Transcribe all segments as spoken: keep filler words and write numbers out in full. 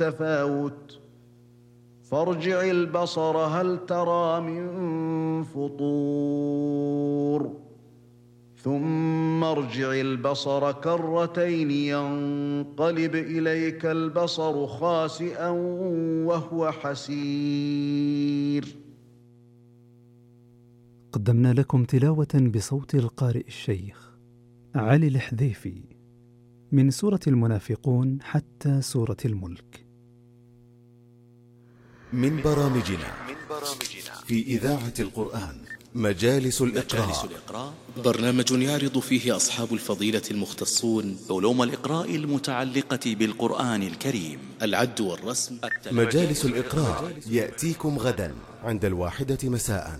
تفاوت فارجع البصر هل ترى من فطور ثم ارجع البصر كرتين ينقلب إليك البصر خاسئا وهو حسير. قدمنا لكم تلاوة بصوت القارئ الشيخ علي الحذيفي من سورة المنافقون حتى سورة الملك. من برامجنا في إذاعة القرآن مجالس الإقراء، برنامج يعرض فيه أصحاب الفضيلة المختصون علوم الإقراء المتعلقة بالقرآن الكريم، العد والرسم. مجالس الإقراء يأتيكم غدا عند الواحدة مساء.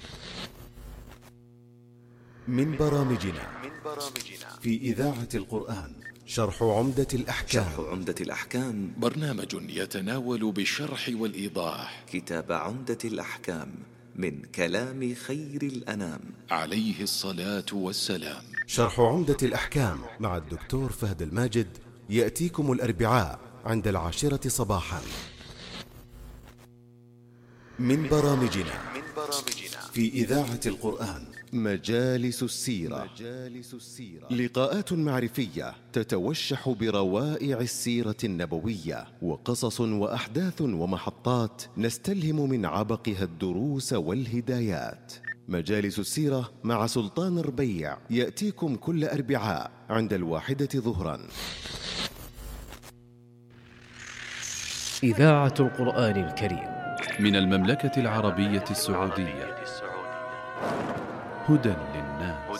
من برامجنا في إذاعة القرآن شرح عمدة الأحكام. شرح عمدة الأحكام برنامج يتناول بالشرح والإيضاح كتاب عمدة الأحكام من كلام خير الأنام عليه الصلاة والسلام. شرح عمدة الأحكام مع الدكتور فهد الماجد يأتيكم الأربعاء عند العاشرة صباحا. من برامجنا في إذاعة القرآن مجالس السيرة. لقاءات معرفية تتوشح بروائع السيرة النبوية وقصص وأحداث ومحطات نستلهم من عبقها الدروس والهدايات. مجالس السيرة مع سلطان ربيع يأتيكم كل أربعاء عند الواحدة ظهرا. إذاعة القرآن الكريم من المملكة العربية السعودية. هدى للناس.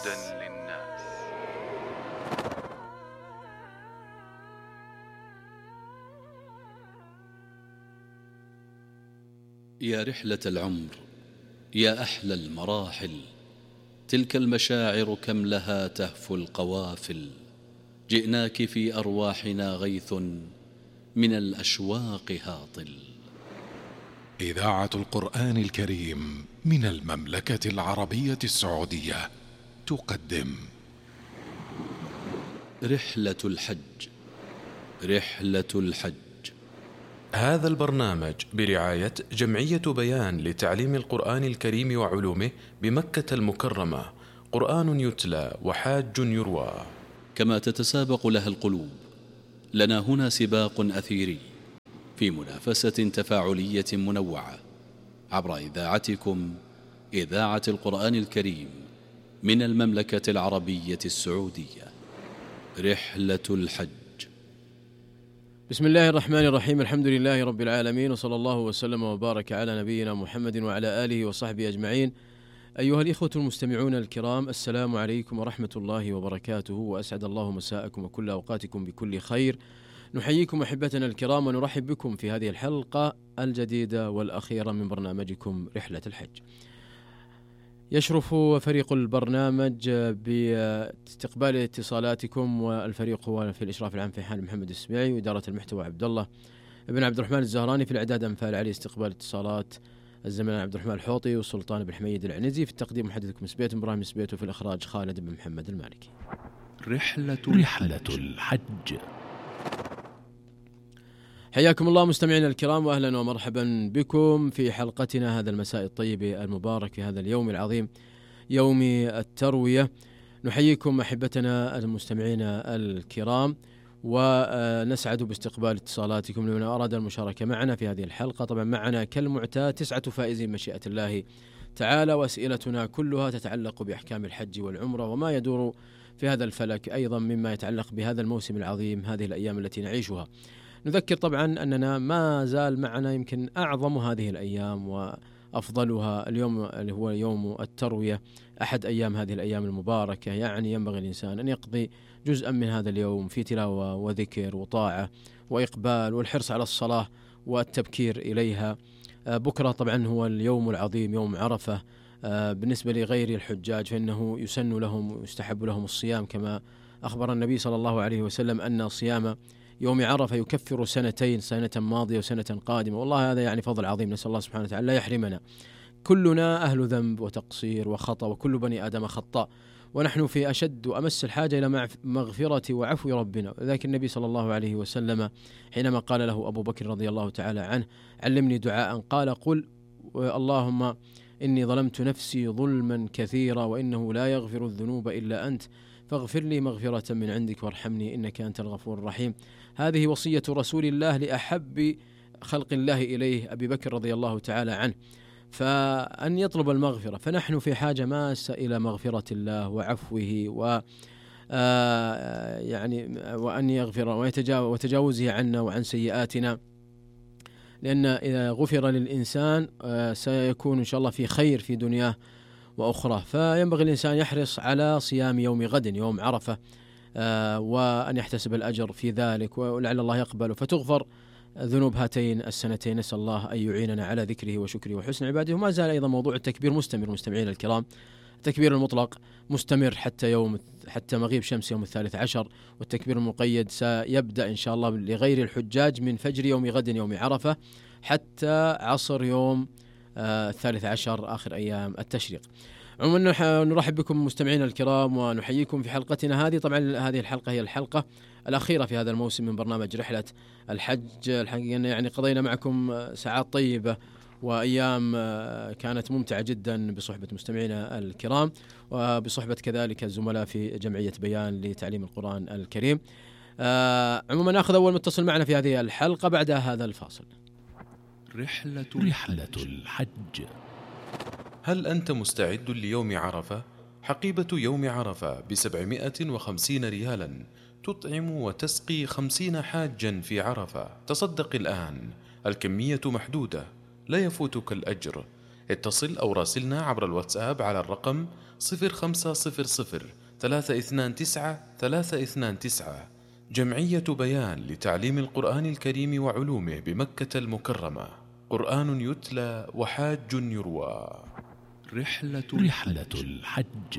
يا رحلة العمر يا أحلى المراحل، تلك المشاعر كم لها تهفو القوافل، جئناك في أرواحنا غيث من الأشواق هاطل. إذاعة القرآن الكريم من المملكة العربية السعودية تقدم رحلة الحج. رحلة الحج. هذا البرنامج برعاية جمعية بيان لتعليم القرآن الكريم وعلومه بمكة المكرمة، قرآن يتلى وحاج يروى. كما تتسابق لها القلوب، لنا هنا سباق أثيري في منافسة تفاعلية منوعة عبر إذاعتكم إذاعة القرآن الكريم من المملكة العربية السعودية. رحلة الحج. بسم الله الرحمن الرحيم، الحمد لله رب العالمين، وصلى الله وسلم وبارك على نبينا محمد وعلى آله وصحبه أجمعين. أيها الإخوة المستمعون الكرام، السلام عليكم ورحمة الله وبركاته، وأسعد الله مساءكم وكل أوقاتكم بكل خير. نحييكم أحبتنا الكرام ونرحب بكم في هذه الحلقة الجديدة والأخيرة من برنامجكم رحلة الحج. يشرف فريق البرنامج باستقبال اتصالاتكم، والفريق هو في الإشراف العام في حال محمد السبيعي، وإدارة المحتوى عبد الله ابن عبد الرحمن الزهراني، في الإعداد أنفال علي، استقبال اتصالات الزملاء عبد الرحمن الحوطي والسلطان بن حميد العنزي، في التقديم محدثكم سبيت إبراهيم سبيت، وفي الإخراج خالد بن محمد المالكي. رحلة, رحلة الحج. حياكم الله مستمعينا الكرام، وأهلا ومرحبا بكم في حلقتنا هذا المساء الطيب المبارك في هذا اليوم العظيم، يوم التروية. نحييكم أحبتنا المستمعين الكرام، ونسعد باستقبال اتصالاتكم لمن أراد المشاركة معنا في هذه الحلقة. طبعا معنا كالمعتاد تسعة فائزين مشيئة الله تعالى، وأسئلتنا كلها تتعلق بأحكام الحج والعمرة وما يدور في هذا الفلك، أيضا مما يتعلق بهذا الموسم العظيم، هذه الأيام التي نعيشها. نذكر طبعا أننا ما زال معنا يمكن أعظم هذه الأيام وأفضلها اليوم اللي هو يوم التروية، أحد أيام هذه الأيام المباركة. يعني ينبغي الإنسان أن يقضي جزءا من هذا اليوم في تلاوة وذكر وطاعة وإقبال والحرص على الصلاة والتبكير إليها. بكرة طبعا هو اليوم العظيم، يوم عرفة. بالنسبة لغير الحجاج فإنه يسن لهم ويستحب لهم الصيام، كما أخبر النبي صلى الله عليه وسلم أن صيام يوم عرفة يكفر سنتين، سنة ماضية وسنة قادمة. والله هذا يعني فضل عظيم، نسأل الله سبحانه وتعالى لا يحرمنا. كلنا أهل ذنب وتقصير وخطأ، وكل بني آدم خطاء، ونحن في أشد وأمس الحاجة إلى مغفرة وعفو ربنا. لذلك النبي صلى الله عليه وسلم حينما قال له أبو بكر رضي الله تعالى عنه علمني دعاء، قال قل اللهم إني ظلمت نفسي ظلما كثيرا وإنه لا يغفر الذنوب إلا أنت فاغفر لي مغفرة من عندك وارحمني إنك أنت الغفور الرحيم. هذه وصية رسول الله لأحب خلق الله إليه أبي بكر رضي الله تعالى عنه، فأن يطلب المغفرة. فنحن في حاجة ماسة إلى مغفرة الله وعفوه و يعني وأن يغفر وتجاوزه عنا وعن سيئاتنا، لأن إذا غفر للإنسان سيكون إن شاء الله في خير في دنياه وأخرى. فينبغي الإنسان يحرص على صيام يوم غد يوم عرفة وأن يحتسب الأجر في ذلك، ولعل الله يقبل فتغفر ذنوب هاتين السنتين. نسأل الله أن يعيننا على ذكره وشكره وحسن عباده. وما زال أيضا موضوع التكبير مستمر مستمعين الكرام، التكبير المطلق مستمر حتى يوم حتى مغيب شمس يوم الثالث عشر، والتكبير المقيد سيبدأ إن شاء الله لغير الحجاج من فجر يوم غد يوم عرفة حتى عصر يوم آه الثالث عشر آخر أيام التشريق. عموما نرحب بكم مستمعينا الكرام ونحييكم في حلقتنا هذه. طبعا هذه الحلقة هي الحلقة الأخيرة في هذا الموسم من برنامج رحلة الحج. الحقيقة يعني قضينا معكم ساعات طيبة وأيام كانت ممتعة جدا بصحبة مستمعينا الكرام وبصحبة كذلك الزملاء في جمعية بيان لتعليم القرآن الكريم. عموما نأخذ أول متصل معنا في هذه الحلقة بعد هذا الفاصل. رحلة, رحلة الحج. هل أنت مستعد ليوم عرفة؟ حقيبة يوم عرفة بسبعمائة وخمسين ريالا تطعم وتسقي خمسين حاجا في عرفة. تصدق الآن، الكمية محدودة، لا يفوتك الأجر. اتصل أو راسلنا عبر الواتساب على الرقم صفر خمسة صفر صفر ثلاثة اثنان تسعة ثلاثة اثنان تسعة. جمعية بيان لتعليم القرآن الكريم وعلومه بمكة المكرمة. قرآن يتلى وحاج يروى. رحلة, رحلة الحج.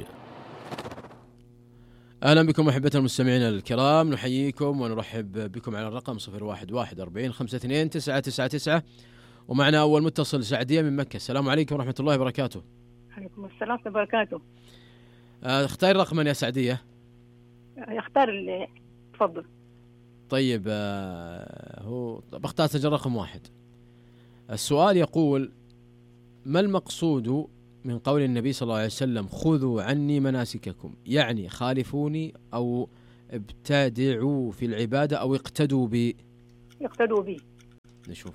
أهلا بكم أحبة المستمعين الكرام، نحييكم ونرحب بكم على الرقم صفر واحد واحد أربعين خمسة اثنين تسعة تسعة تسعة. ومعنا أول متصل سعدية من مكة. السلام عليكم ورحمة الله وبركاته. عليكم السلام ورحمة الله وبركاته. اختار رقما يا سعدية. اختار اللي تفضل. طيب هو بختار سجل رقم واحد. السؤال يقول: ما المقصود من قول النبي صلى الله عليه وسلم خذوا عني مناسككم؟ يعني خالفوني أو ابتدعوا في العبادة أو اقتدوا بي؟ اقتدوا بي. نشوف.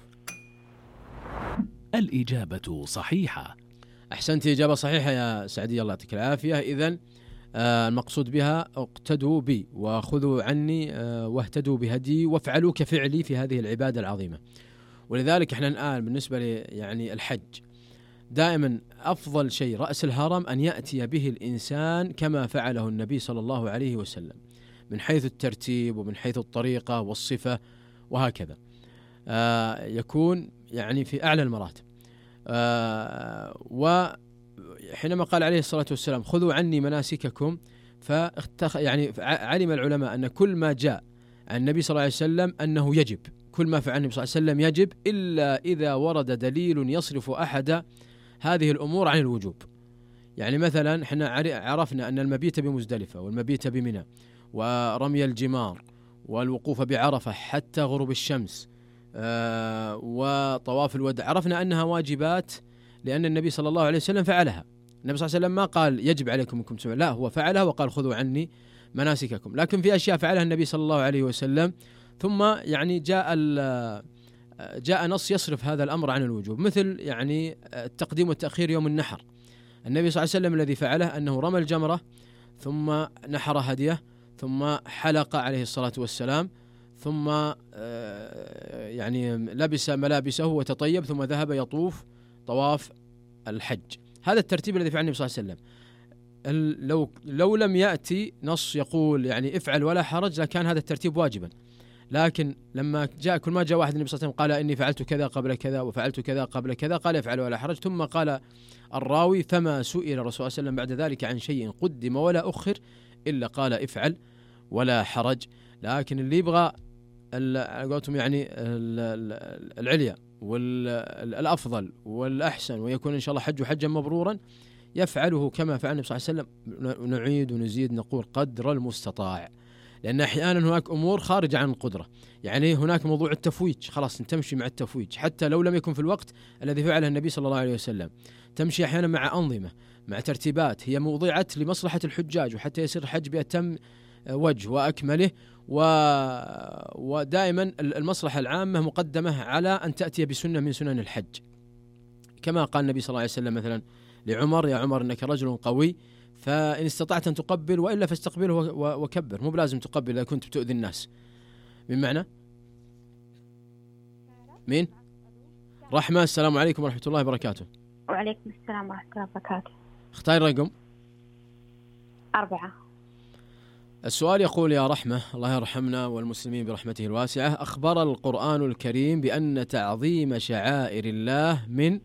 الإجابة صحيحة. أحسنت، إجابة صحيحة يا سعدي، الله يعطيك العافية. إذن آه المقصود بها اقتدوا بي وخذوا عني آه واهتدوا بهدي وافعلوا كفعلي في هذه العبادة العظيمة. ولذلك احنا الآن بالنسبة لي يعني الحج دائما أفضل شيء رأس الهرم أن يأتي به الإنسان كما فعله النبي صلى الله عليه وسلم من حيث الترتيب ومن حيث الطريقة والصفة وهكذا، آه يكون يعني في أعلى المراتب. آه وحينما قال عليه الصلاة والسلام خذوا عني مناسككم، فاختخ يعني علم العلماء أن كل ما جاء عن النبي صلى الله عليه وسلم أنه يجب، كل ما فعل النبي صلى الله عليه وسلم يجب، إلا إذا ورد دليل يصرف أحد هذه الأمور عن الوجوب. يعني مثلا احنا عرفنا أن المبيت بمزدلفة والمبيت بمنى ورمي الجمار والوقوف بعرفة حتى غروب الشمس آه وطواف الوداع، عرفنا أنها واجبات لأن النبي صلى الله عليه وسلم فعلها. النبي صلى الله عليه وسلم ما قال يجب عليكم منكم سبع، لا، هو فعلها وقال خذوا عني مناسككم. لكن في أشياء فعلها النبي صلى الله عليه وسلم ثم يعني جاء جاء نص يصرف هذا الأمر عن الوجوب، مثل يعني التقديم والتأخير يوم النحر. النبي صلى الله عليه وسلم الذي فعله أنه رمى الجمرة ثم نحر هديه ثم حلق عليه الصلاة والسلام ثم يعني لبس ملابسه وتطيب ثم ذهب يطوف طواف الحج. هذا الترتيب الذي فعله النبي صلى الله عليه وسلم. لو لو لم يأتي نص يقول يعني افعل ولا حرج لكان هذا الترتيب واجبا، لكن لما جاء كل ما جاء واحد النبي صلى الله عليه وسلم قال إني فعلت كذا قبل كذا وفعلت كذا قبل كذا قال افعل ولا حرج، ثم قال الراوي فما سئل الرسول صلى الله عليه وسلم بعد ذلك عن شيء قدم ولا أخر إلا قال افعل ولا حرج. لكن اللي يبغى قلتم يعني العليا والأفضل والأحسن ويكون إن شاء الله حج حجا مبرورا يفعله كما فعل النبي صلى الله عليه وسلم. نعيد ونزيد نقول قدر المستطاع، لأن أحيانا هناك أمور خارجة عن القدرة. يعني هناك موضوع التفويج، خلاص تمشي مع التفويج حتى لو لم يكن في الوقت الذي فعله النبي صلى الله عليه وسلم. تمشي أحيانا مع أنظمة، مع ترتيبات هي موضعت لمصلحة الحجاج وحتى يصير الحج بأتم وجه وأكمله، و... ودائما المصلحة العامة مقدمة على أن تأتي بسنة من سنن الحج، كما قال النبي صلى الله عليه وسلم مثلا لعمر: يا عمر إنك رجل قوي فإن استطعت أن تقبل وإلا فاستقبله وكبر. مو بلازم تقبل إذا كنت بتؤذي الناس. من معنى مين؟ رحمة. السلام عليكم ورحمة الله وبركاته. وعليكم السلام ورحمة الله وبركاته. اختار رقم أربعة. السؤال يقول: يا رحمة، الله يرحمنا والمسلمين برحمته الواسعة، أخبر القرآن الكريم بأن تعظيم شعائر الله من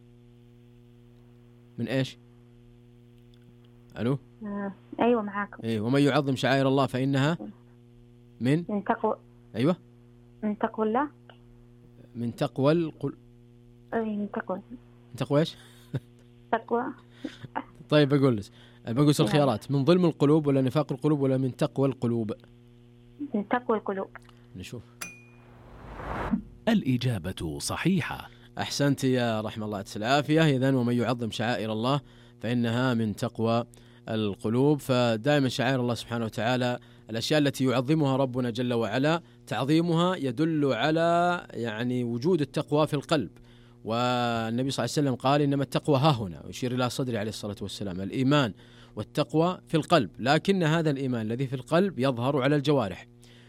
من إيش؟ ألو؟ آه. أيوة معاكم. إيه. ومن يعظم شعائر الله فإنها من من تقوى. أيوة من تقوى الله. من تقوى القل أي من تقوى. من تقوى إيش؟ تقوى. طيب بقول لك بقول الخيارات: من ظلم القلوب ولا نفاق القلوب ولا من تقوى القلوب؟ من تقوى القلوب. نشوف. الإجابة صحيحة. أحسنت يا رحمة الله العافية. إذن ومن يعظم شعائر الله فإنها من تقوى القلوب. فدائما شعائر الله سبحانه وتعالى، الأشياء التي يعظمها ربنا جل وعلا، تعظيمها يدل على يعني وجود التقوى في القلب. والنبي صلى الله عليه وسلم قال: إنما التقوى ها هنا، ويشير إلى صدره عليه الصلاة والسلام. الإيمان والتقوى في القلب، لكن هذا الإيمان الذي في القلب يظهر على الجوارح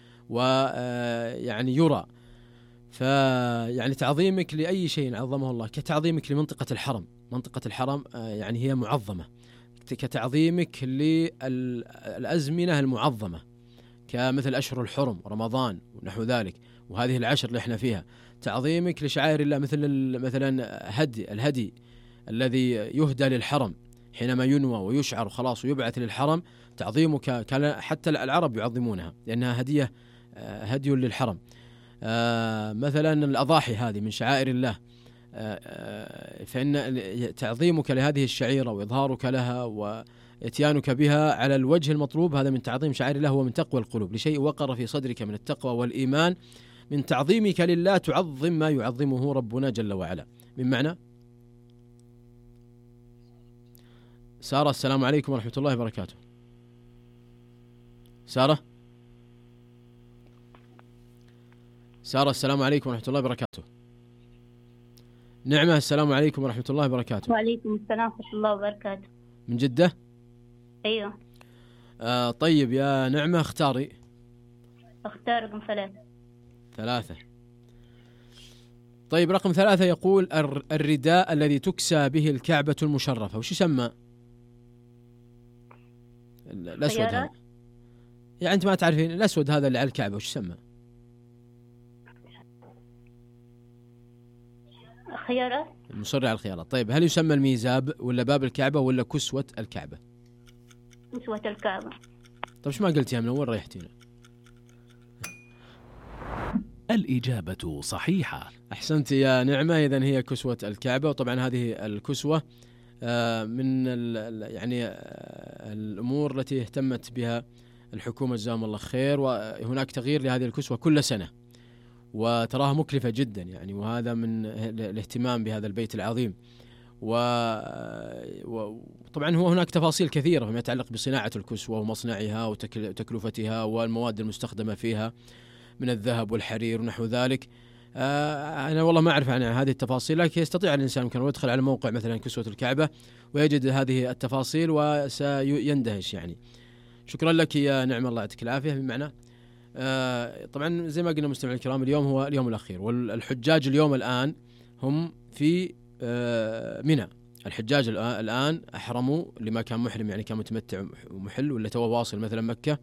ويعني يرى. فيعني تعظيمك لأي شيء عظمه الله، كتعظيمك لمنطقة الحرم، منطقة الحرم يعني هي معظمة، كتعظيمك للأزمنة المعظمة كمثل أشهر الحرم، رمضان ونحو ذلك، وهذه العشر اللي احنا فيها. تعظيمك لشعائر الله مثل مثلا هدي الهدي الذي يهدى للحرم حينما ينوى ويشعر خلاص ويبعث للحرم، تعظيمك حتى العرب يعظمونها لأنها هدية، هدي للحرم. مثلا الأضاحي هذه من شعائر الله، فإن تعظيمك لهذه الشعيرة وإظهارك لها وإتيانك بها على الوجه المطلوب هذا من تعظيم شعائر الله، هو من تقوى القلوب. لشيء وقر في صدرك من التقوى والإيمان، من تعظيمك لله تعظم ما يعظمه ربنا جل وعلا. من معنى سارة. السلام عليكم ورحمة الله وبركاته. سارة سارة السلام عليكم ورحمة الله وبركاته. نعمة. السلام عليكم ورحمة الله وبركاته. وعليكم السلام ورحمة الله وبركاته. من جدة؟ أيوة. آه طيب يا نعمة اختاري. اختار رقم ثلاثة. ثلاثة. طيب رقم ثلاثة يقول: الرداء الذي تكسى به الكعبة المشرفة وش يسمى؟ الأسود هذا، يعني أنت ما تعرفين الأسود هذا اللي على الكعبة وش يسمى؟ خيارات. مصر على الخيارات. طيب هل يسمى الميزاب ولا باب الكعبة ولا كسوة الكعبة؟ كسوة الكعبة. طيب شو ما قلتيها من أول ريحتينا؟ الإجابة صحيحة. أحسنت يا نعمة. إذن هي كسوة الكعبة. وطبعا هذه الكسوة من يعني الأمور التي اهتمت بها الحكومة جزاهم الله خير، وهناك تغيير لهذه الكسوة كل سنة وتراها مكلفة جدا يعني، وهذا من الاهتمام بهذا البيت العظيم. وطبعا هو هناك تفاصيل كثيرة فيما يتعلق بصناعة الكسوة ومصنعها وتكلفتها والمواد المستخدمة فيها من الذهب والحرير ونحو ذلك. آه أنا والله ما أعرف عن هذه التفاصيل، لكن يستطيع الإنسان يمكن يدخل على موقع مثلا كسوة الكعبة ويجد هذه التفاصيل وسيندهش يعني. شكرا لك يا نعم، الله يعطيك العافية. بمعنى آه طبعا زي ما قلنا مستمعين الكرام، اليوم هو اليوم الأخير، والحجاج اليوم الآن هم في آه منى. الحجاج الآن أحرموا لما كان محرم يعني كان متمتع ومحل ولا تو واصل مثلا مكة،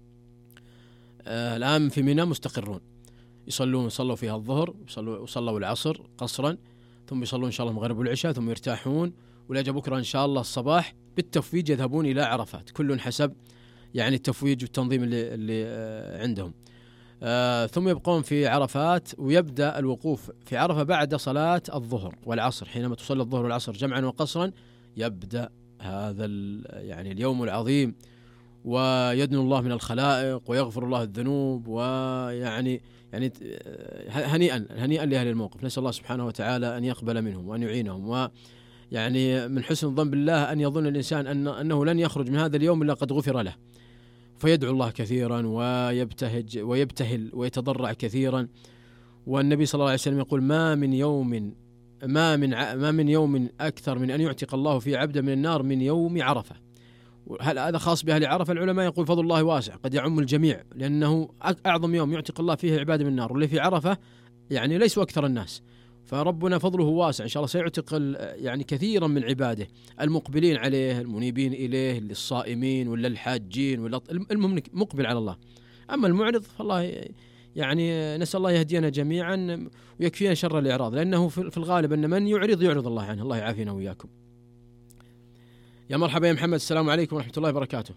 آه الآن في منى مستقرون، يصلون صلوا فيها الظهر وصلوا وصلوا العصر قصرا، ثم يصلون إن شاء الله المغرب والعشاء، ثم يرتاحون، ولأجل بكرة إن شاء الله الصباح بالتفويج يذهبون إلى عرفات، كل حسب يعني التفويج والتنظيم اللي, اللي آه عندهم. آه ثم يبقون في عرفات، ويبدأ الوقوف في عرفة بعد صلاة الظهر والعصر، حينما تصلي الظهر والعصر جمعا وقصرا يبدأ هذا يعني اليوم العظيم، ويدنو الله من الخلائق ويغفر الله الذنوب، ويعني يعني هنيئا هنيئا لأهل الموقف. نسأل الله سبحانه وتعالى أن يقبل منهم وأن يعينهم، ويعني من حسن الظن بالله أن يظن الإنسان أن أنه لن يخرج من هذا اليوم إلا قد غفر له، فيدعو الله كثيرا ويبتهج ويبتهل ويتضرع كثيرا. والنبي صلى الله عليه وسلم يقول: ما من يوم ما من ما من يوم أكثر من أن يعتق الله فيه عبدا من النار من يوم عرفة. هل هذا خاص بأهل عرفة؟ العلماء يقول فضل الله واسع قد يعم الجميع، لأنه أعظم يوم يعتق الله فيه عباده من النار، واللي في عرفة يعني ليسوا أكثر الناس، فربنا فضله واسع إن شاء الله سيعتق يعني كثيرا من عباده المقبلين عليه المنيبين إليه، للصائمين ولا الحاجين ولا المهم مقبل على الله. أما المعرض فالله يعني نسأل الله يهدينا جميعا ويكفينا شر الإعراض، لأنه في الغالب أن من يعرض يعرض الله عنه. الله يعافينا وإياكم. يا مرحبا يا محمد، السلام عليكم ورحمة الله وبركاته.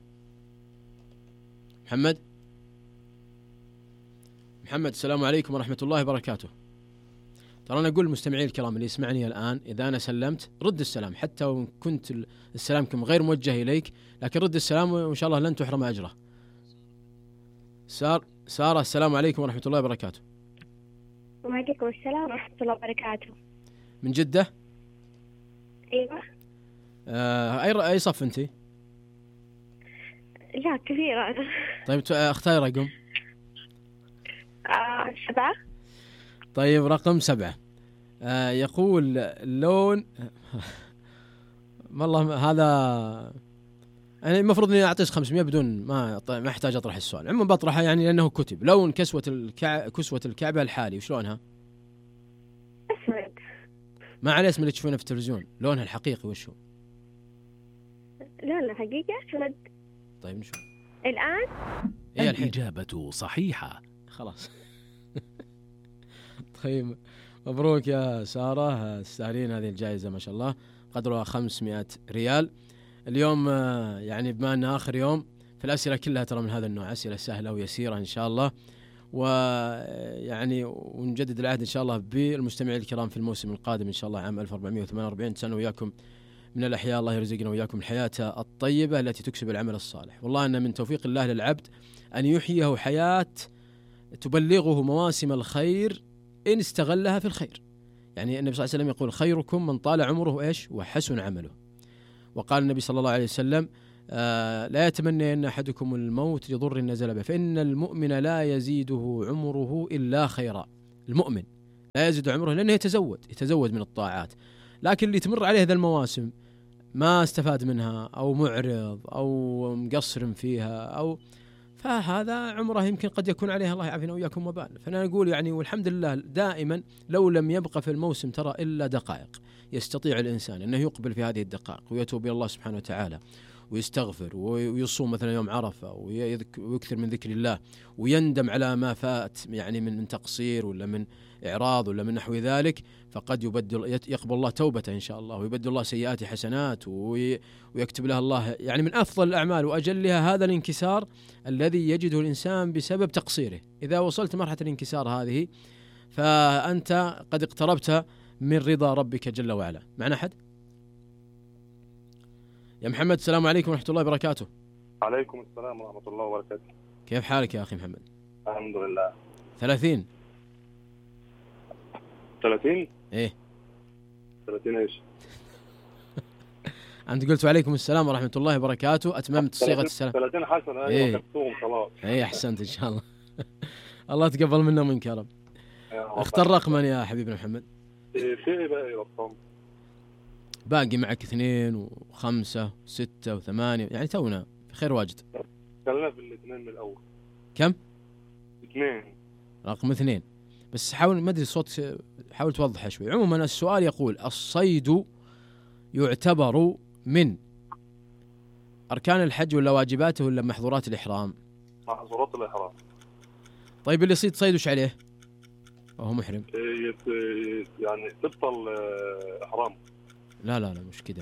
محمد محمد السلام عليكم ورحمة الله وبركاته. ترى أنا أقول للمستمعين الكرام اللي يسمعني الآن، إذا أنا سلمت رد السلام، حتى وإن كنت السلام غير موجه إليك، لكن رد السلام وإن شاء الله لن تحرم أجره. سار سارة السلام عليكم ورحمة الله وبركاته. وعليكم السلام ورحمة الله وبركاته. من جدة؟ أيوة. آه أي أي صف أنتِ؟ لا كثير أنا. طيب اختاري رقم. آه سبعة. طيب رقم سبعة. آه يقول اللون والله هذا يعني المفروض اني اعطيك خمسمائة بدون ما ما احتاج اطرح السؤال، عموما بطرحه يعني لانه كتب. لون كسوة الكع... كسوة الكعبة الحالي وش لونها؟ اسود. ما عليه اسم اللي تشوفونه في التلفزيون، لونها الحقيقي وش هو؟ لونها حقيقي اسود. طيب نشوف الآن. إيه الإجابة صحيحة. خلاص. طيب مبروك يا سارة، تستاهلين هذه الجائزة ما شاء الله، قدرها خمسمائة ريال. اليوم يعني بما أن آخر يوم في الأسئلة كلها ترى من هذا النوع، أسئلة سهلة ويسيرة إن شاء الله، ويعني ونجدد العهد إن شاء الله بالمستمعين الكرام في الموسم القادم إن شاء الله عام ألف وأربعمائة وثمانية وأربعين. نتمنى وياكم من الأحياء، الله يرزقنا وياكم الحياة الطيبة التي تكسب العمل الصالح. والله أن من توفيق الله للعبد أن يحييه حياة تبلغه مواسم الخير إن استغلها في الخير. يعني النبي صلى الله عليه وسلم يقول: خيركم من طال عمره إيش وحسن عمله. وقال النبي صلى الله عليه وسلم: آه لا يتمنى أن أحدكم الموت لضر نزل به، فإن المؤمن لا يزيده عمره إلا خيرا. المؤمن لا يزيد عمره لأنه يتزود يتزود من الطاعات، لكن اللي تمر عليه ذا المواسم ما استفاد منها أو معرض أو مقصر فيها أو فهذا عمره يمكن قد يكون عليها الله يعافينا وإياكم وبال. فأنا أقول يعني والحمد لله دائما لو لم يبقى في الموسم ترى إلا دقائق يستطيع الإنسان أنه يقبل في هذه الدقائق ويتوب إلى الله سبحانه وتعالى ويستغفر ويصوم مثلا يوم عرفة ويكثر من ذكر الله ويندم على ما فات يعني من من تقصير ولا من إعراض ولا من نحو ذلك، فقد يبدل يقبل الله توبته إن شاء الله ويبدل الله سيئات حسنات ويكتب لها الله يعني من أفضل الأعمال وأجلها هذا الانكسار الذي يجده الإنسان بسبب تقصيره. إذا وصلت مرحلة الانكسار هذه فأنت قد اقتربت من رضا ربك جل وعلا. معنا أحد؟ يا محمد السلام عليكم ورحمة الله وبركاته. عليكم السلام ورحمة الله وبركاته. كيف حالك يا أخي محمد؟ الحمد لله. ثلاثين ثلاثين إيه ثلاثين إيش؟ أنت قلت وعليكم السلام ورحمة الله وبركاته، أتممت صيغة السلام. ثلاثين حسن. أيوة كتوم خلاص. إيه أحسنت إن شاء الله. الله تقبل منا ومنك يا رب. اختر رقما يا حبيبنا محمد. في إيه بقى يا رقم؟ باقي معك اثنين وخمسة وستة وثمانية، يعني تونا في خير واجد. خلنا في الاثنين من الأول. كم؟ اثنين. رقم اثنين، بس حاول ما أدري الصوت حاول توضحه شوي. عموما السؤال يقول: الصيد يعتبر من أركان الحج ولا واجباته ولا محظورات الإحرام؟ محظورات الإحرام. طيب اللي يصيد صيد وش عليه وهو محرم؟ يعني تبطل إحرام. لا لا لا مش كده.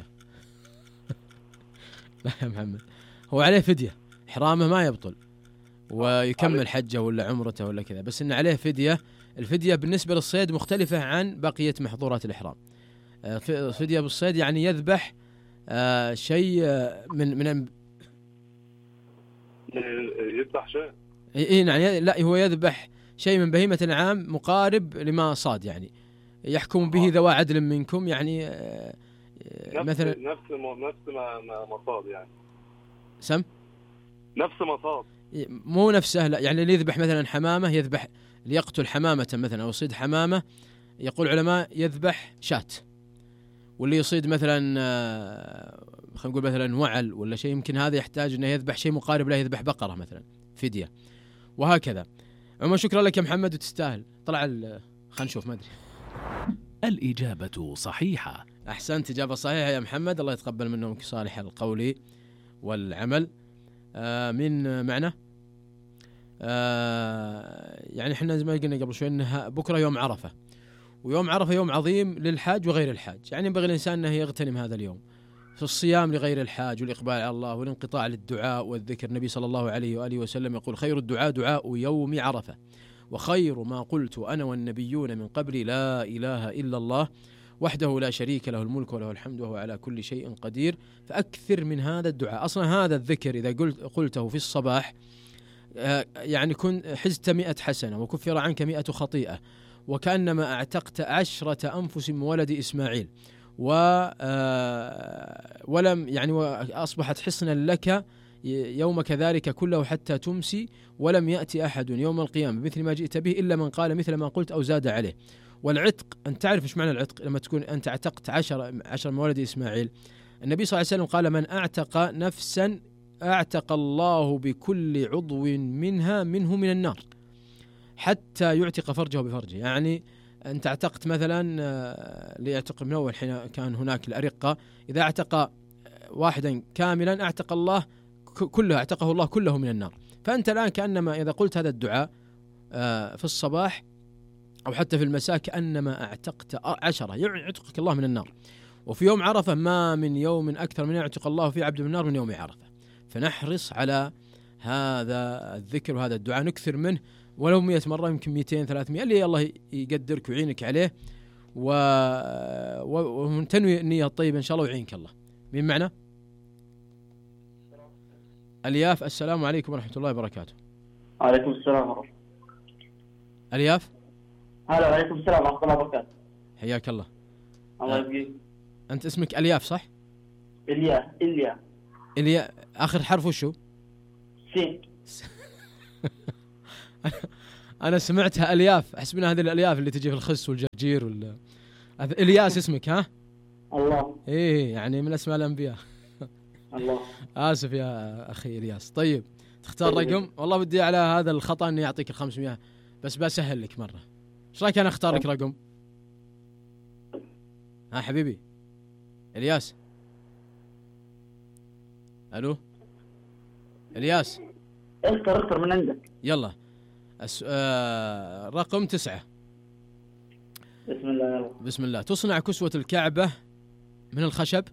لا يا محمد، هو عليه فدية، إحرامه ما يبطل ويكمل حجه ولا عمرته ولا كذا، بس إن عليه فدية. الفدية بالنسبة للصيد مختلفة عن بقية محظورات الإحرام. فدية بالصيد يعني يذبح آه شيء من من يذبح شيء. اي نعم، لا هو يذبح شيء من بهيمة الأنعام مقارب لما صاد، يعني يحكم به ذوى عدل منكم، يعني آه نفس مثلا نفس نفس ما ما صاد يعني. سم نفس ما صاد. مو نفسه، لا يعني اللي يذبح مثلا حمامة، يذبح ليقتل حمامة مثلا أو يصيد حمامة، يقول العلماء يذبح شاة. واللي يصيد مثلا خلينا نقول مثلا وعل ولا شيء، يمكن هذا يحتاج انه يذبح شيء مقارب له، يذبح بقرة مثلا فدية، وهكذا. عموما شكرا لك يا محمد وتستاهل. طلع خلينا نشوف، ما ادري. الإجابة صحيحة. أحسنت، إجابة صحيحة يا محمد، الله يتقبل منك صالح القول والعمل. آه من معنا آه يعني احنا زي ما قلنا قبل شوي انها بكره يوم عرفه، ويوم عرفه يوم عظيم للحاج وغير الحاج، يعني ينبغي الانسان انه يغتنم هذا اليوم في الصيام لغير الحاج والإقبال على الله والانقطاع للدعاء والذكر. النبي صلى الله عليه وآله وسلم يقول: خير الدعاء دعاء يوم عرفة، وخير ما قلت أنا والنبيون من قبلي لا إله إلا الله وحده لا شريك له الملك وله الحمد وهو على كل شيء قدير. فأكثر من هذا الدعاء. أصلا هذا الذكر إذا قلت قلته في الصباح يعني كن حزت مئة حسنة وكفر عنك مئة خطيئة، وكأنما اعتقت عشرة أنفس من ولد إسماعيل، و ولم يعني أصبحت حصنا لك يوم كذلك كله حتى تمسي، ولم يأتي أحد يوم القيامة بمثل ما جئت به إلا من قال مثل ما قلت أو زاد عليه. والعتق، أنت تعرف إيش معنى العتق؟ لما تكون أنت اعتقت عشر عشر من ولد إسماعيل، النبي صلى الله عليه وسلم قال: من اعتق نفسا اعتق الله بكل عضو منها منه من النار حتى يعتق فرجه بفرجه. يعني أنت اعتقت مثلا ليعتق من أول حين كان هناك الأرقة، إذا اعتق واحدا كاملا اعتق الله كله، اعتقه الله كله من النار. فأنت الآن كأنما إذا قلت هذا الدعاء في الصباح أو حتى في المساء كأنما اعتقت عشرة، يعني يعتقك الله من النار. وفي يوم عرفة ما من يوم أكثر من يعتق الله في عبد من النار من يوم عرفة. فنحرص على هذا الذكر وهذا الدعاء، نكثر منه ولو مئة مرة، يمكن مئتين ثلاثمئة، اللي الله يقدرك ويعينك عليه، و... ونتنوي النية الطيبة إن شاء الله ويعينك الله. مين معنا؟ الياف، السلام عليكم ورحمة الله وبركاته. وعليكم السلام ورحمة الله. الياف، هلا. وعليكم السلام ورحمة الله وبركاته. حياك الله. الله يبقيك. أنت اسمك الياف صح؟ إليا إليا إليا، آخر حرف وشو؟ سين. أنا سمعتها ألياف، أحسبنا هذه الألياف اللي تجي في الخس والجرجير ولا. إلياس اسمك ها؟ الله. إيه يعني من أسماء الأنبياء. الله. آسف يا أخي إلياس. طيب تختار رقم؟ والله بدي على هذا الخطأ إني أعطيك الخمسمائة، بس بسهل لك مرة. إيش رأيك أنا أختار لك رقم؟ ها حبيبي إلياس؟ ألو إلياس؟ اختر اختر من عندك. يلا. أس... آه... رقم تسعة. بسم الله يلا. بسم الله. تصنع كسوة الكعبة من الخشب؟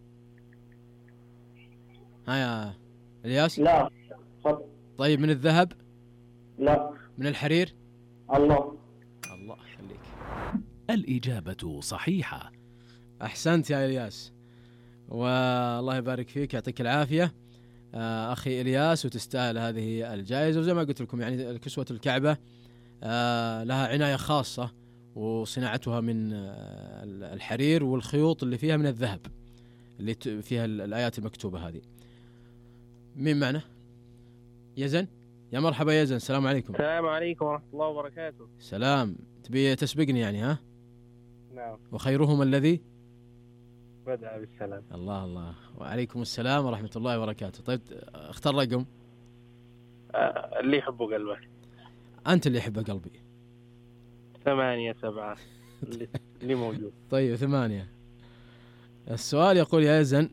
ها يا إلياس؟ لا. فضل. طيب من الذهب؟ لا. من الحرير؟ الله. الله يخليك. الإجابة صحيحة. أحسنت يا إلياس، والله يبارك فيك، يعطيك العافية آه أخي إلياس، وتستاهل هذه الجائزة. وزي ما قلت لكم يعني كسوة الكعبة آه لها عناية خاصة، وصناعتها من آه الحرير، والخيوط اللي فيها من الذهب اللي فيها الآيات المكتوبة هذه. مين معنا؟ يزن؟ يا مرحبا يزن، السلام عليكم. السلام عليكم ورحمة الله وبركاته. سلام. تبي تسبقني يعني ها؟ نعم. وخيرهم الذي بدأ بالسلام. الله الله. وعليكم السلام ورحمة الله وبركاته. طيب اختار رقم. آه اللي يحبه قلبه. أنت اللي يحبه قلبي. ثمانية سبعة اللي موجود. طيب ثمانية. السؤال يقول يا يزن،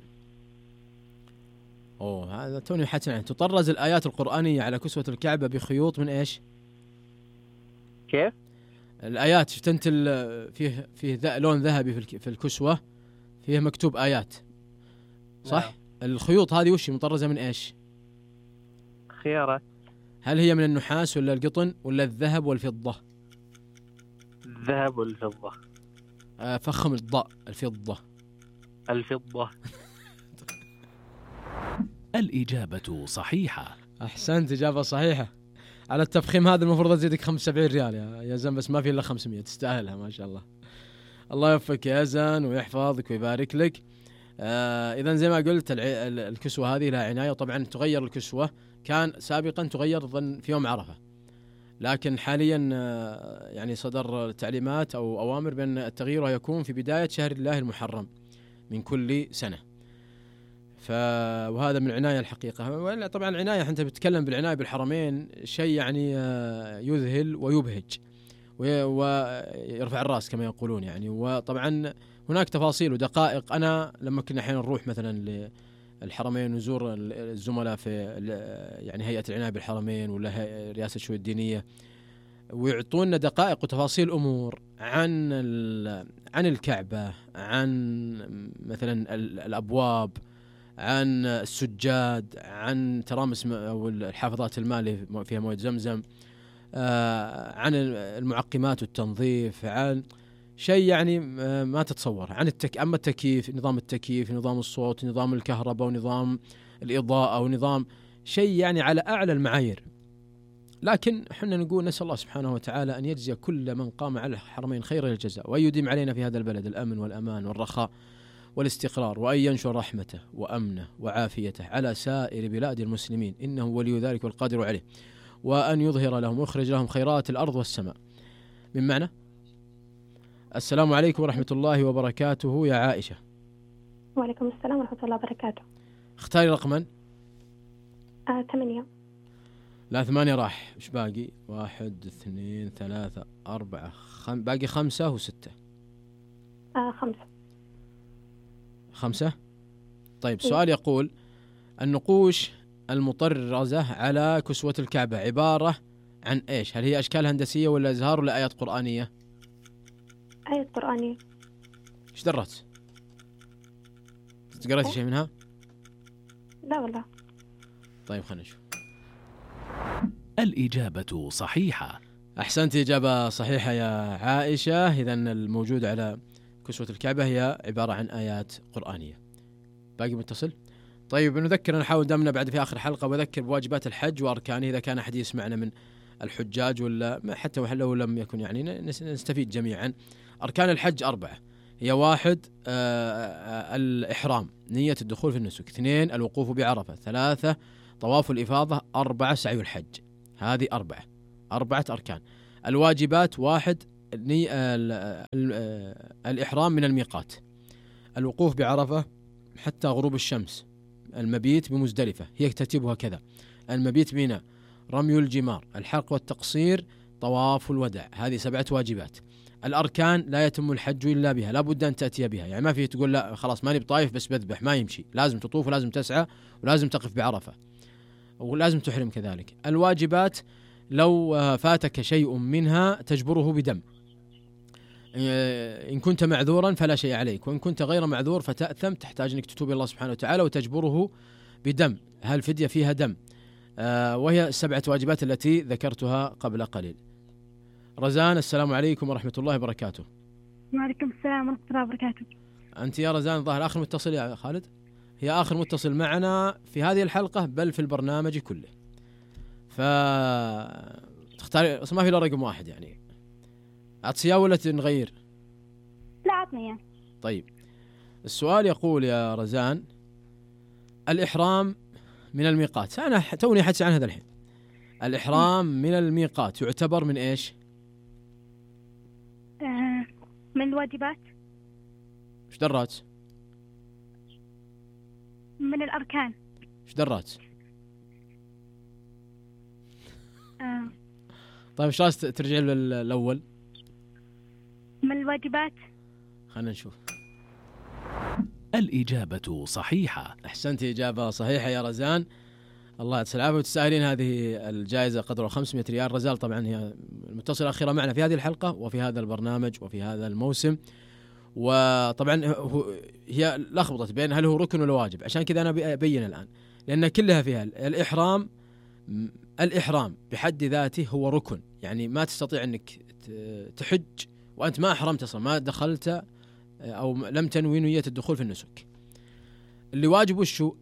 أوه هذا توني حتى يعني، تطرز الآيات القرآنية على كسوة الكعبة بخيوط من إيش؟ كيف؟ الآيات شفت أنت فيه فيه لون ذهبي في الكسوة، فيه مكتوب آيات صح؟ نعم. الخيوط هذه وش مطرزة من إيش؟ خيارات. هل هي من النحاس ولا القطن ولا الذهب والفضة؟ الذهب والفضة. آه فخم الضاء. الفضة. الفضة. الإجابة صحيحة. أحسنت، إجابة صحيحة. على التفخيم هذا المفروض أزيدك خمسة وسبعين ريال يا يا زن، بس ما في إلا خمسمية، تستاهلها ما شاء الله. الله يوفقك يا زن ويحفظك ويبارك لك. آه إذا زي ما قلت الكسوة هذه لها عناية، وطبعا تغير الكسوة، كان سابقا تغير ظن في يوم عرفة، لكن حاليا آه يعني صدر تعليمات أو أوامر بأن التغيير يكون في بداية شهر الله المحرم من كل سنة. ف وهذا من العناية الحقيقة. طبعا العناية، أنت بتتكلم بالعناية بالحرمين شيء يعني آه يذهل ويبهج ويرفع الرأس كما يقولون يعني. وطبعا هناك تفاصيل ودقائق. أنا لما كنا أحيانا نروح مثلا للحرمين ونزور الزملاء في يعني هيئة العناية بالحرمين ولا رئاسة الشؤون الدينية، ويعطونا دقائق وتفاصيل أمور عن عن الكعبة، عن مثلا الأبواب، عن السجاد، عن ترامس أو الحافظات الماء اللي فيها مويه زمزم، عن المعقمات والتنظيف، عن شيء يعني ما تتصور. عن التك... أما التكييف، نظام التكييف، نظام الصوت، نظام الكهرباء، ونظام الإضاءة، ونظام شيء يعني على أعلى المعايير. لكن حنا نقول نسأل الله سبحانه وتعالى أن يجزي كل من قام على الحرمين خير الجزاء، وأن يديم علينا في هذا البلد الأمن والأمان والرخاء والاستقرار، وأن ينشر رحمته وأمنه وعافيته على سائر بلاد المسلمين، إنه ولي ذلك والقادر عليه، وأن يظهر لهم ويخرج لهم خيرات الأرض والسماء. من معنى السلام عليكم ورحمة الله وبركاته يا عائشة. وعليكم السلام ورحمة الله وبركاته. اختاري رقما. آه، ثمانية. لا ثمانية راح، ايش باقي؟ واحد اثنين ثلاثة أربعة خم... باقي خمسة وستة. آه، خمسة. خمسة. طيب سؤال يقول: النقوش المطرزة على كسوة الكعبة عبارة عن ايش؟ هل هي أشكال هندسية ولا أزهار ولا آيات قرآنية؟ آية قرآنية. ايش درت؟ قرأتي شيء منها؟ لا والله. طيب خلينا نشوف. الإجابة صحيحة. أحسنت، إجابة صحيحة يا عائشة. إذا الموجود على كسوة الكعبة هي عبارة عن آيات قرآنية. باقي متصل؟ طيب نذكر، نحاول دامنا بعد في آخر حلقة، وذكر بواجبات الحج وأركانه إذا كان أحد يسمعنا من الحجاج ولا حتى لو لم يكن، يعني نستفيد جميعا. أركان الحج أربعة، هي واحد آه الإحرام، نية الدخول في النسك. اثنين الوقوف بعرفة. ثلاثة طواف الإفاضة. أربعة سعي الحج. هذه أربعة أربعة أركان. الواجبات: واحد ال ال ال الإحرام من الميقات، الوقوف بعرفة حتى غروب الشمس، المبيت بمزدلفة هي ترتيبها كذا، المبيت بمنى، رمي الجمار، الحلق والتقصير، طواف الوداع. هذه سبعة واجبات. الأركان: لا يتم الحج إلا بها، لا بد أن تأتي بها، يعني ما فيه تقول لا خلاص ماني بطايف بس بذبح، ما يمشي، لازم تطوف ولازم تسعى ولازم تقف بعرفة ولازم تحرم كذلك. الواجبات: لو فاتك شيء منها تجبره بدم، إن كنت معذورا فلا شيء عليك، وإن كنت غير معذور فتأثم، تحتاج أنك تتوب إلى الله سبحانه وتعالى وتجبره بدم. هالفدية فيها دم. وهي السبعة واجبات التي ذكرتها قبل قليل. رزان، السلام عليكم ورحمة الله وبركاته. وعليكم السلام ورحمة الله وبركاته. أنت يا رزان ظاهر آخر متصل يا خالد، هي آخر متصل معنا في هذه الحلقة بل في البرنامج كله، فتختاري ما في إلا رقم واحد، يعني أعطيها ولا نغير؟ لا عطني يعني. طيب السؤال يقول يا رزان: الإحرام من الميقات، أنا توني حدث عن هذا الحين. الإحرام من الميقات يعتبر من إيش؟ آه من الواجبات. إيش درات؟ من الأركان. إيش درات؟ آه. طيب إيش رأيك ترجع للأول؟ من الواجبات. خلنا نشوف. الإجابة صحيحة. أحسنت، إجابة صحيحة يا رزان، الله يعطيك العافية، وتستاهلين هذه الجائزة قدرها خمسمائة ريال. رزال طبعا هي المتصلة الأخيرة معنا في هذه الحلقة وفي هذا البرنامج وفي هذا الموسم، وطبعا هي لخبطت بين هل هو ركن ولا واجب، عشان كذا أنا أبين الآن، لأن كلها فيها الإحرام. الإحرام بحد ذاته هو ركن، يعني ما تستطيع أنك تحج وأنت ما أحرمت أصلا، ما دخلت أو لم تنوي نية الدخول في النسك. اللي واجب وشو؟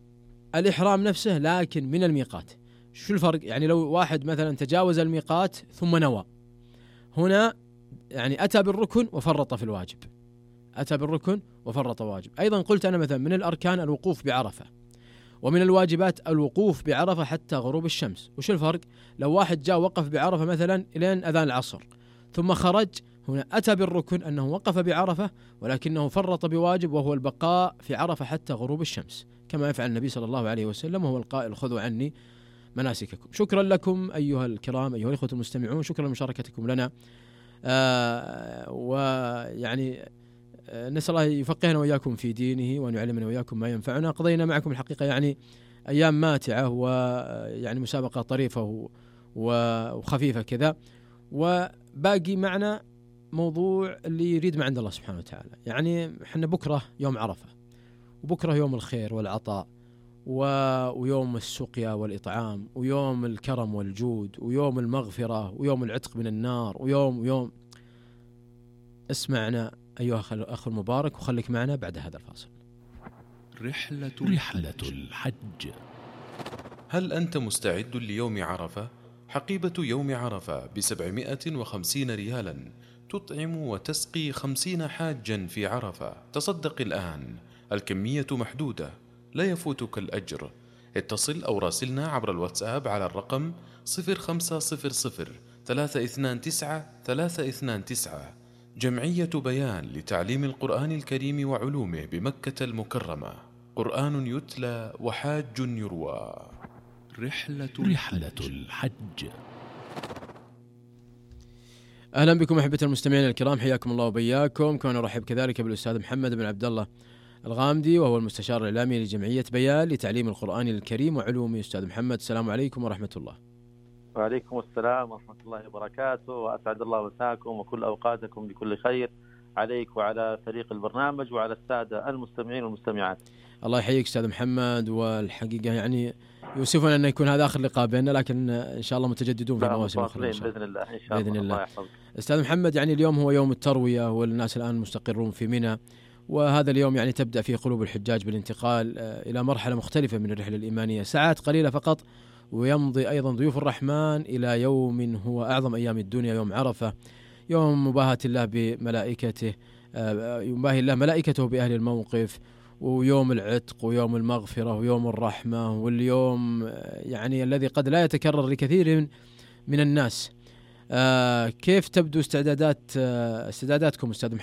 الإحرام نفسه لكن من الميقات. شو الفرق؟ يعني لو واحد مثلا تجاوز الميقات ثم نوى، هنا يعني أتى بالركن وفرط في الواجب، أتى بالركن وفرط واجب. أيضا قلت أنا مثلا من الأركان الوقوف بعرفة، ومن الواجبات الوقوف بعرفة حتى غروب الشمس. وش الفرق؟ لو واحد جاء وقف بعرفة مثلا إلين أذان العصر ثم خرج، هنا أتى بالركن أنه وقف بعرفة ولكنه فرط بواجب وهو البقاء في عرفة حتى غروب الشمس، كما يفعل النبي صلى الله عليه وسلم وهو القائل خذوا عني مناسككم. شكرا لكم أيها الكرام أيها الإخوة المستمعون، شكرا لمشاركتكم لنا. آه ويعني آه نسأل الله يفقهنا وإياكم في دينه وأن يعلمنا وإياكم ما ينفعنا. قضينا معكم الحقيقة يعني أيام ماتعة ويعني مسابقة طريفة وخفيفة كذا، وباقي معنا موضوع اللي يريد ما عند الله سبحانه وتعالى. يعني احنا بكرة يوم عرفة، وبكرة يوم الخير والعطاء ويوم السقيا والإطعام ويوم الكرم والجود ويوم المغفرة ويوم العتق من النار ويوم ويوم اسمعنا أيها الأخ المبارك وخليك معنا بعد هذا الفاصل. رحلة, رحلة الحج. هل أنت مستعد ليوم عرفة؟ حقيبة يوم عرفة بسبعمائة وخمسين ريالا تطعم وتسقي خمسين حاجا في عرفة. تصدق الآن، الكمية محدودة، لا يفوتك الأجر. اتصل أو راسلنا عبر الواتساب على الرقم صفر خمسة صفر صفر ثلاثة اثنان تسعة ثلاثة اثنان تسعة. جمعية بيان لتعليم القرآن الكريم وعلومه بمكة المكرمة. قرآن يتلى وحاج يروى. رحلة, رحلة الحج. أهلا بكم أحبة المستمعين الكرام، حياكم الله وبياكم. كما نرحب كذلك بالأستاذ محمد بن عبد الله الغامدي وهو المستشار الإعلامي لجمعية بيان لتعليم القرآن الكريم وعلومه. أستاذ محمد السلام عليكم ورحمة الله. وعليكم السلام ورحمة الله وبركاته، وأسعد الله مساكم وكل أوقاتكم بكل خير عليك وعلى فريق البرنامج وعلى السادة المستمعين والمستمعات. الله يحييك أستاذ محمد. والحقيقة يعني يوسفنا أن يكون هذا آخر لقاء بيننا، لكن إن شاء الله متجددون في مواسم أخرى بإذن الله. إن شاء الله. الله يحفظك. أستاذ محمد، يعني اليوم هو يوم التروية والناس الآن مستقرون في منى، وهذا اليوم يعني تبدأ فيه قلوب الحجاج بالانتقال إلى مرحلة مختلفة من الرحلة الإيمانية، ساعات قليلة فقط، ويمضي أيضا ضيوف الرحمن إلى يوم هو أعظم أيام الدنيا، يوم عرفة، يوم مباهاة الله بملائكته، يباهي الله ملائكته بأهل الموقف، ويوم العتق ويوم المغفرة ويوم الرحمة، واليوم يعني الذي قد لا يتكرر لكثير من الناس. كيف تبدو استعدادات استعداداتكم أستاذ محمد